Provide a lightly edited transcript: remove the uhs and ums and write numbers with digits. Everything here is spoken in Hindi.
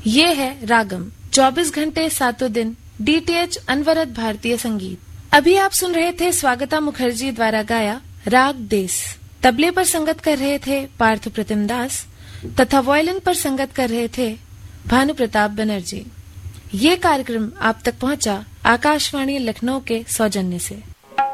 ये है रागम, 24 घंटे सातों दिन DTH अनवरत भारतीय संगीत। अभी आप सुन रहे थे स्वागता मुखर्जी द्वारा गाया राग देश। तबले पर संगत कर रहे थे पार्थ प्रतिम दास तथा वायलिन पर संगत कर रहे थे भानु प्रताप बनर्जी। ये कार्यक्रम आप तक पहुंचा आकाशवाणी लखनऊ के सौजन्य से।